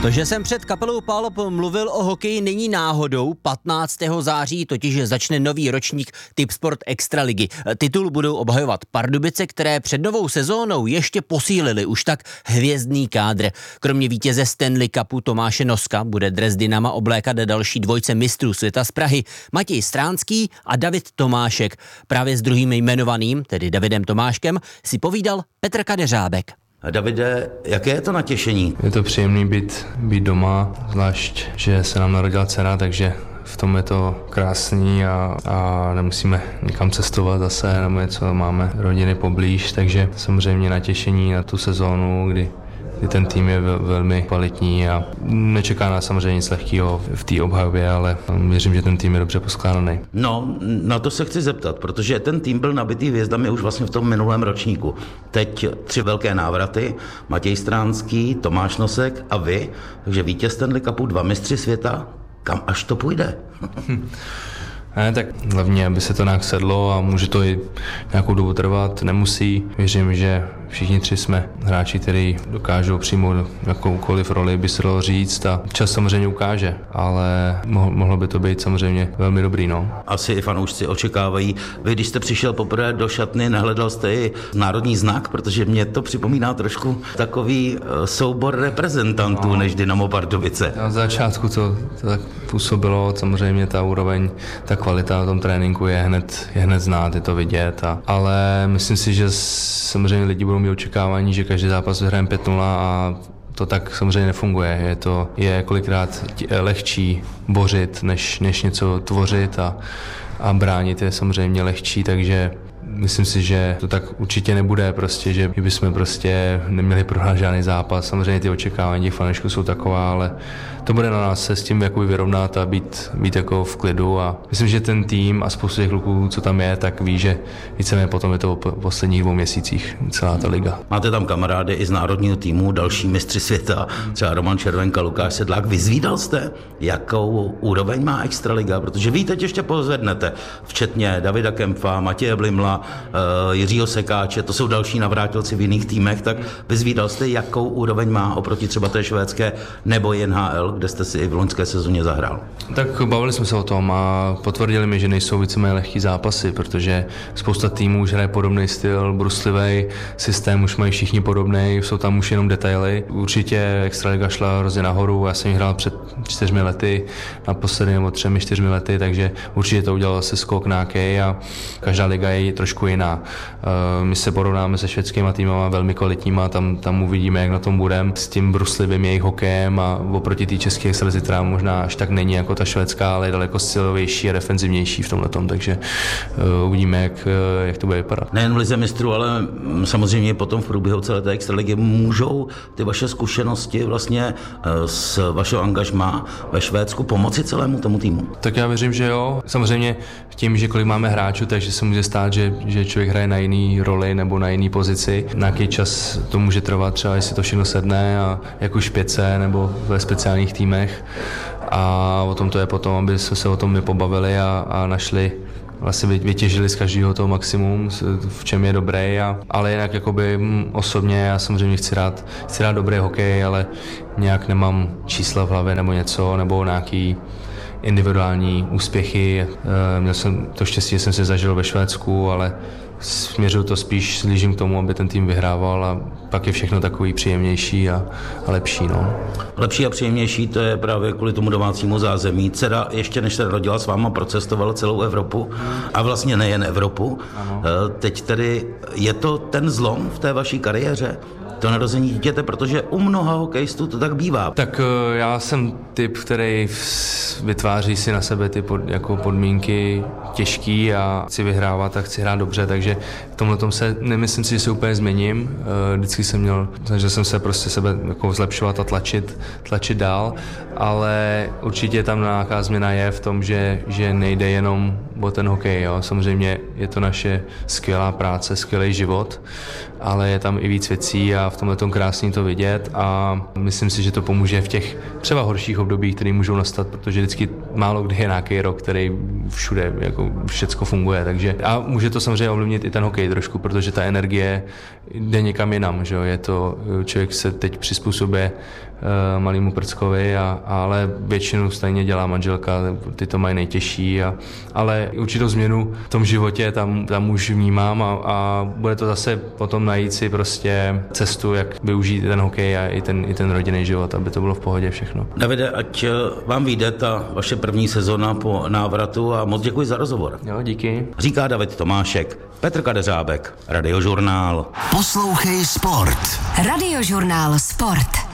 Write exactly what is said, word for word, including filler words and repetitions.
To, že jsem před kapelou Palop mluvil o hokeji, není náhodou. patnáctého září totiž začne nový ročník Tipsport Extraligy. Titul budou obhajovat Pardubice, které před novou sezónou ještě posílili už tak hvězdný kádr. Kromě vítěze Stanley Cupu Tomáše Noska bude dres Dynama oblékat další dvojce mistrů světa z Prahy, Matěj Stránský a David Tomášek. Právě s druhým jmenovaným, tedy Davidem Tomáškem, si povídal Petr Kadeřábek. Davide, jaké je to natěšení? Je to příjemný být, být doma, zvlášť, že se nám narodila dcera, takže v tom je to krásný a, a nemusíme nikam cestovat zase, nebo něco, máme rodiny poblíž, takže samozřejmě natěšení na tu sezónu, kdy kdy ten tým je velmi kvalitní a nečeká nás samozřejmě nic lehkého v té obhajově, ale věřím, že ten tým je dobře poskládaný. No, na to se chci zeptat, protože ten tým byl nabitý hvězdami už vlastně v tom minulém ročníku. Teď tři velké návraty, Matěj Stránský, Tomáš Nosek a vy, takže vítěz Stanley Cupu, dva mistři světa, kam až to půjde? Ne, tak hlavně, aby se to nějak sedlo a může to i nějakou dobu trvat, nemusí. Věřím, že všichni tři jsme hráči, kteří dokážou přijmout jakoukoliv roli, by se dalo říct, a čas samozřejmě ukáže, ale mohlo by to být samozřejmě velmi dobrý, no. Asi i fanoušci očekávají. Vy, když jste přišel poprvé do šatny, nehledal jste i národní znak, protože mě to připomíná trošku takový soubor reprezentantů, no, než Dynamo Pardubice. Na začátku to, to tak působilo, samozřejmě ta úroveň, ta kvalita na tom tréninku je hned, je hned znát, je to vidět, a, ale myslím si, že samozřejmě lidi budou mít očekávání, že každý zápas vyhrajeme pět nula a to tak samozřejmě nefunguje. Je to je kolikrát lehčí bořit, než, než něco tvořit, a, a bránit je samozřejmě lehčí, takže myslím si, že to tak určitě nebude, prostě, že bychom prostě neměli prohrát žádný zápas. Samozřejmě ty očekávání těch fanoušků jsou taková, ale to bude na nás se s tím jakoby vyrovnat a být, být jako v klidu, a myslím, že ten tým a spoustu těch kluků, co tam je, tak ví, že víceméně potom je to o posledních dvou měsících celá ta liga. Máte tam kamarády i z národního týmu, další mistři světa, třeba Roman Červenka, Lukáš Sedlák. Vyzvídal jste, jakou úroveň má Extraliga, protože vy teď ještě pozvednete, včetně Davida Kempfa, Matěje Blimla, Jiřího Sekáče, to jsou další navrátilci v jiných týmech, tak vyzvídal jste, jakou úroveň má oproti třeba té švédské nebo N H L, kde jste si i v loňské sezóně zahrál? Tak bavili jsme se o tom a potvrdili mi, že nejsou víceméně lehký zápasy, protože spousta týmů už hraje podobný styl, bruslivý systém, už mají všichni podobný, jsou tam už jenom detaily. Určitě Extraliga šla hrozně nahoru, já jsem ji hrál před čtyřmi lety, naposledy nebo třemi, čtyřmi lety, takže určitě to udělalo se skok nějaký a každá liga je trošku jiná. My se porovnáme se švédskýma týmama, velmi kvalitníma, tam, tam uvidíme, jak na tom budeme, s tím bruslivým jejich hokejem, a oproti té české extralize, která možná až tak není jako ta švédská, ale je daleko silovější a defenzivnější v tomhletom, takže uh, uvidíme, jak, uh, jak to bude vypadat. Nejen v lize mistrů, ale samozřejmě potom v průběhu celé té extraligy můžou ty vaše zkušenosti vlastně uh, s vašeho angažmá ve Švédsku pomoci celému tomu týmu? Tak já věřím, že jo. Samozřejmě tím, že kolik máme hráčů, takže se může stát, že, že člověk hraje na jiný roli nebo na jiný pozici. Na nějaký čas to může trvat, třeba jestli to všechno sedne, a jako špice nebo ve speciálních týmech. A o tom to je potom, aby jsme se o tom my pobavili a, a našli, vlastně vytěžili z každého toho maximum, v čem je dobrý, a, ale jinak jakoby osobně já samozřejmě chci rád, chci rád dobrý hokej, ale nějak nemám čísla v hlavě nebo něco, nebo nějaký individuální úspěchy. Měl jsem to štěstí, že jsem se zažil ve Švédsku, ale směřuju to spíš, slížím k tomu, aby ten tým vyhrával, a pak je všechno takový příjemnější a, a lepší. No. Lepší a příjemnější, to je právě kvůli tomu domácímu zázemí. Dcera ještě než se rodila s váma, procestovala celou Evropu, a vlastně nejen Evropu. Ano. Teď tedy je to ten zlom v té vaší kariéře? To narození dítěte, protože u mnoha hokejistů to tak bývá. Tak já jsem typ, který vytváří si na sebe ty pod, jako podmínky těžký a chci vyhrávat a chci hrát dobře, takže v tomhle tom se nemyslím si, že se úplně změním. Vždycky jsem měl, snažil jsem se prostě sebe jako zlepšovat a tlačit, tlačit dál, ale určitě tam nějaká změna je v tom, že, že nejde jenom o ten hokej. Jo. Samozřejmě je to naše skvělá práce, skvělý život, ale je tam i víc věcí a v tomhle tom krásně to vidět a myslím si, že to pomůže v těch třeba horších obdobích, které můžou nastat, protože vždycky málo kdy je nějaký rok, který všude jako všecko funguje, takže a může to samozřejmě ovlivnit i ten hokej trošku, protože ta energie jde někam jinam, že jo, je to, člověk se teď přizpůsobuje uh, malému prckovi, a, ale většinu stejně dělá manželka, ty to mají nejtěžší, a, ale určitou změnu v tom životě tam, tam už vnímám a, a bude to zase potom najít si prostě cestu, jak využít ten hokej a i ten, i ten rodinný život, aby to bylo v pohodě všechno. Davide, ať vám vyjde ta vaše první sezona po návratu a moc děkuji za rozhovor. Jo, díky. Říká David Tomášek, Petr Kadeřábek, Radiožurnál. Poslouchej Sport. Radiožurnál Sport.